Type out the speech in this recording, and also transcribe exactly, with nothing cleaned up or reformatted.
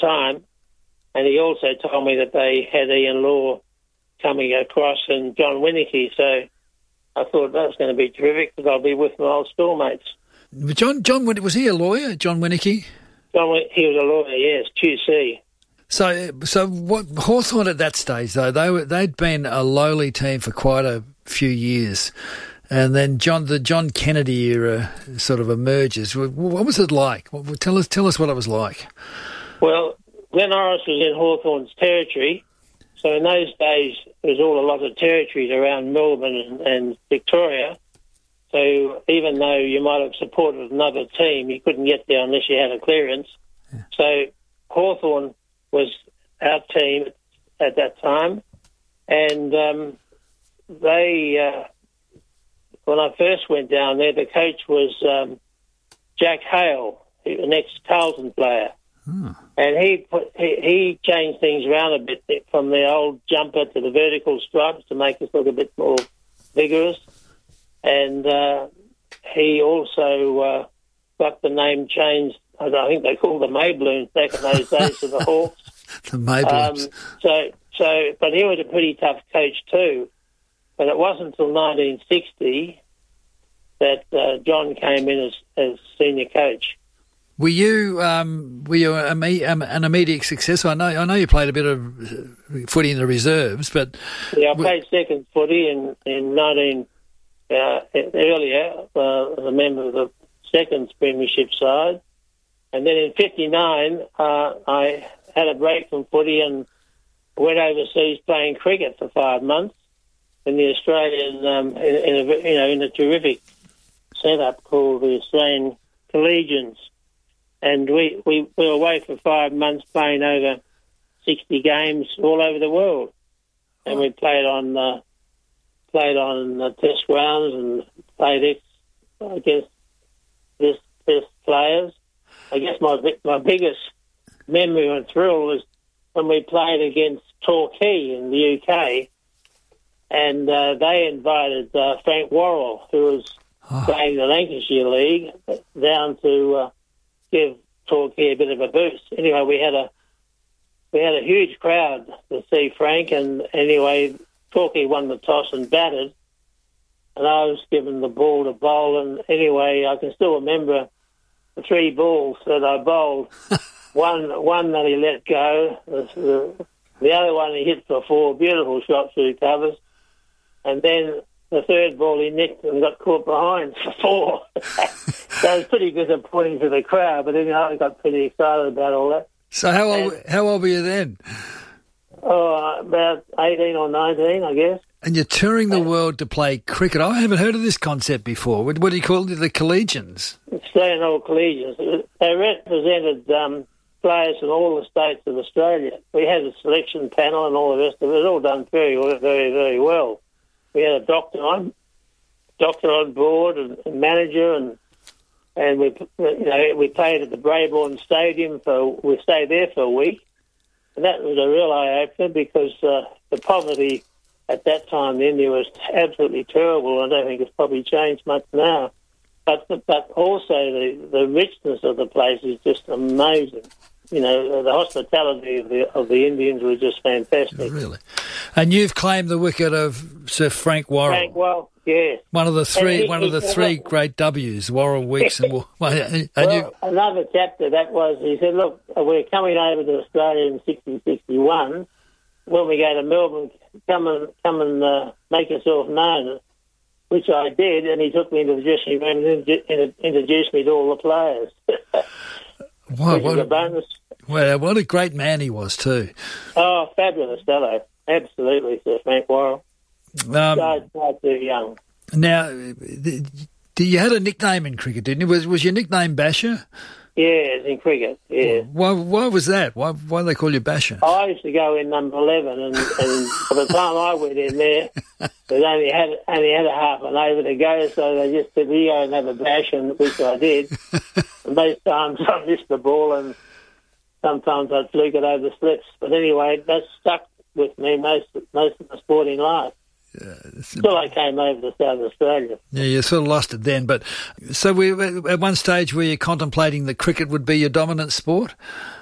time. And he also told me that they had Ian Law coming across and John Winicky. So I thought that was going to be terrific because I'll be with my old schoolmates. John, John, was he a lawyer, John Winicky? John, he was a lawyer, yes, Q C. So, so what Hawthorn at that stage though, they were they'd been a lowly team for quite a few years, and then John the John Kennedy era sort of emerges. What was it like? Tell us, tell us what it was like. Well, Glen Norris was in Hawthorn's territory, so in those days there was all a lot of territories around Melbourne and, and Victoria. So even though you might have supported another team, you couldn't get there unless you had a clearance. Yeah. So Hawthorn was our team at that time, and um, they, uh, when I first went down there, the coach was um, Jack Hale, an ex-Carlton player. Hmm. And he, put, he he changed things around a bit from the old jumper to the vertical stripes to make us look a bit more vigorous. And uh, he also uh, got the name changed. I think they called the Maybloons back in those days to the Hawks. The Maybloons. Um, so, so, but he was a pretty tough coach too. But it wasn't until nineteen sixty that uh, John came in as, as senior coach. Were you um, were you a, a, an immediate success? I know I know you played a bit of footy in the reserves, but yeah, I played second footy in in nineteen uh, earlier uh, as a member of the second premiership side, and then in fifty-nine uh, I had a break from footy and went overseas playing cricket for five months in the Australian um, in, in a you know in a terrific setup called the Australian Collegians. And we, we were away for five months playing over sixty games all over the world. And we played on uh, played on uh, test grounds and played ex- against this test players. I guess my my biggest memory and thrill was when we played against Torquay in the U K, and uh, they invited uh, Frank Worrell, who was oh. playing the Lancashire League, down to uh, give Torquay a bit of a boost. Anyway, we had a we had a huge crowd to see Frank, and anyway, Torquay won the toss and batted, and I was given the ball to bowl, and anyway, I can still remember the three balls that I bowled. one one that he let go, the, the, the other one he hit for four, beautiful shot through covers, and then the third ball he nicked and got caught behind for four. So it was pretty disappointing for the crowd, but then I got pretty excited about all that. So how old, and, how old were you then? Oh, about eighteen or nineteen, I guess. And you're touring the world to play cricket. I haven't heard of this concept before. What, what do you call it? The Collegians? Australian Old Collegians. They represented um, players from all the states of Australia. We had a selection panel and all the rest of it. It was all done very, very, very well. We had a doctor on, doctor on board and, and manager, and and we you know we played at the Brabourne Stadium for we stayed there for a week, and that was a real eye opener because uh, the poverty at that time in India was absolutely terrible. I don't think it's probably changed much now, but but also the the richness of the place is just amazing. You know, the hospitality of the of the Indians was just fantastic. Really? And you've claimed the wicket of Sir Frank Worrell. Frank Worrell, yes. One of the three, he, one he, of the three uh, great W's, Worrell, Weeks, and, and well, you. Another chapter that was he said, "Look, we're coming over to Australia in sixty, sixty-one. When we go to Melbourne, come and come and uh, make yourself known." Which I did, and he took me into the dressing room and introduced me to all the players. Wow, which what, is a bonus. Well, what a great man he was too. Oh, fabulous fellow. Absolutely, Sir Frank Worrell. Um, so, so too young. Now, you had a nickname in cricket, didn't you? Was, was your nickname Basher? Yes, in cricket, yeah. Why, why was that? Why why they call you Basher? I used to go in number eleven, and, and by the time I went in there, they only had only had a half an over to go, so they just said, "You go and have a bash," and which I did. And most times I missed the ball, and sometimes I'd fluke it over the slips. But anyway, that stuck with me most most of my sporting life. Yeah, Until I came over to South Australia. Yeah, you sort of lost it then. But so we at one stage were you contemplating that cricket would be your dominant sport?